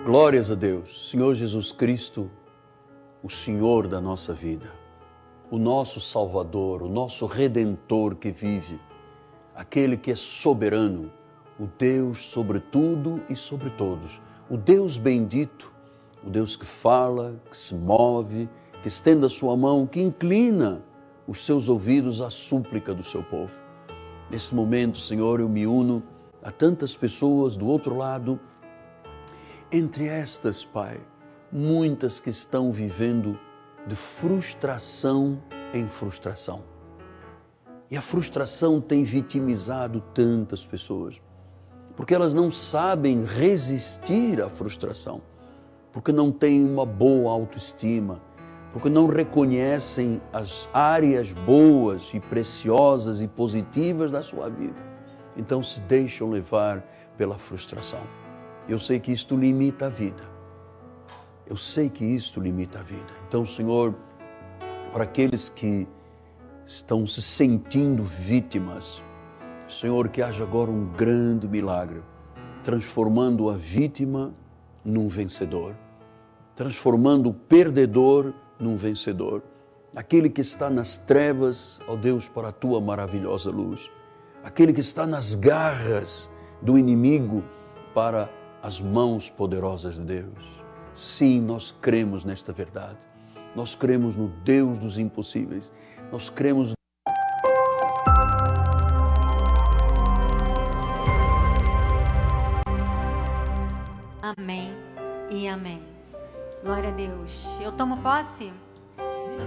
Glórias a Deus. Senhor Jesus Cristo, o Senhor da nossa vida, o nosso Salvador, o nosso Redentor que vive, aquele que é soberano, o Deus sobre tudo e sobre todos, o Deus bendito, o Deus que fala, que se move, que estende a sua mão, que inclina os seus ouvidos à súplica do seu povo. Neste momento, Senhor, eu me uno a tantas pessoas do outro lado, entre estas, Pai, muitas que estão vivendo de frustração em frustração. E a frustração tem vitimizado tantas pessoas, porque elas não sabem resistir à frustração, porque não têm uma boa autoestima, porque não reconhecem as áreas boas e preciosas e positivas da sua vida. Então se deixam levar pela frustração. Eu sei que isto limita a vida. Eu sei que isto limita a vida. Então, Senhor, para aqueles que estão se sentindo vítimas, Senhor, que haja agora um grande milagre, transformando a vítima num vencedor, transformando o perdedor num vencedor, aquele que está nas trevas, ó Deus, para a tua maravilhosa luz, aquele que está nas garras do inimigo para as mãos poderosas de Deus. Sim, nós cremos nesta verdade. Nós cremos no Deus dos impossíveis. Nós cremos. Amém e amém. Glória a Deus. Eu tomo posse